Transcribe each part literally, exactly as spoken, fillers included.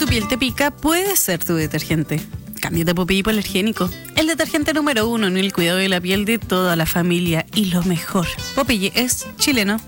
piel te pica, puede ser tu detergente. Cámbiate a Popeye hipoalergénico. El detergente número uno en el cuidado de la piel de toda la familia. Y lo mejor, Popeye es chileno.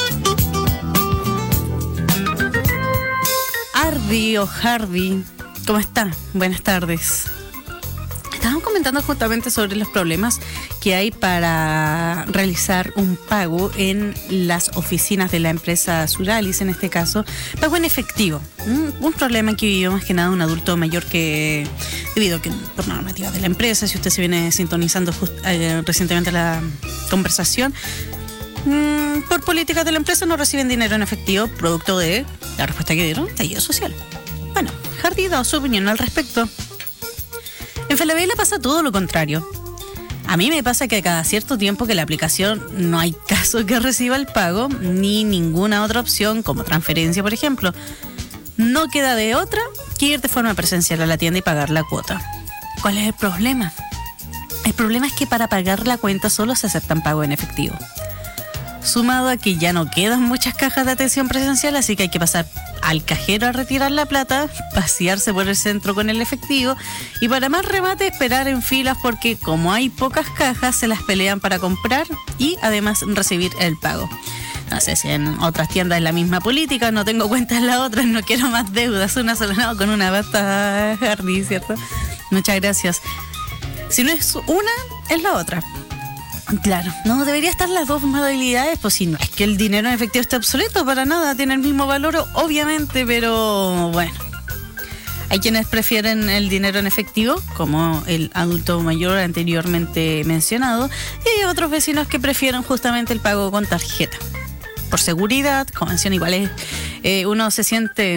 Ardi o Hardy, ¿cómo está? Buenas tardes. Estábamos comentando justamente sobre los problemas que hay para realizar un pago en las oficinas de la empresa Suralis, en este caso, pago en efectivo. Un, un problema que vivió más que nada un adulto mayor que, debido a que por normativa de la empresa, si usted se viene sintonizando just, eh, recientemente la conversación, mmm, por políticas de la empresa no reciben dinero en efectivo, producto de la respuesta que dieron, estallido social. Bueno, Hardy da su opinión al respecto. En Falabella pasa todo lo contrario. A mí me pasa que cada cierto tiempo que la aplicación no hay caso que reciba el pago, ni ninguna otra opción, como transferencia, por ejemplo. No queda de otra que ir de forma presencial a la tienda y pagar la cuota. ¿Cuál es el problema? El problema es que para pagar la cuenta solo se aceptan pago en efectivo. Sumado a que ya no quedan muchas cajas de atención presencial, así que hay que pasar al cajero a retirar la plata, pasearse por el centro con el efectivo y para más remate esperar en filas porque como hay pocas cajas se las pelean para comprar y además recibir el pago. No sé si en otras tiendas es la misma política, no tengo cuenta en la otra, no quiero más deudas, una sola no, con una basta Hardy, ¿cierto? Muchas gracias. Si no es una, es la otra. Claro, no debería estar las dos modalidades, pues si no es que el dinero en efectivo esté obsoleto, para nada, tiene el mismo valor, obviamente, pero bueno. Hay quienes prefieren el dinero en efectivo, como el adulto mayor anteriormente mencionado, y hay otros vecinos que prefieren justamente el pago con tarjeta. Por seguridad, convención igual es, eh, uno se siente...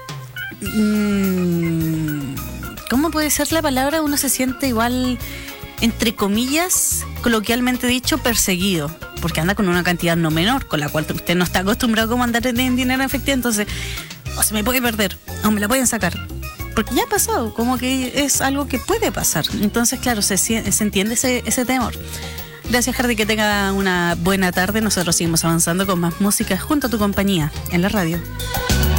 Mmm, ¿cómo puede ser la palabra? Uno se siente igual... entre comillas, coloquialmente dicho, perseguido, porque anda con una cantidad no menor, con la cual usted no está acostumbrado a andar en dinero en efectivo, entonces, o se me puede perder, o me la pueden sacar, porque ya ha pasado, como que es algo que puede pasar, entonces, claro, se, se entiende ese, ese temor. Gracias, Hardy, que tenga una buena tarde, nosotros seguimos avanzando con más música junto a tu compañía en la radio.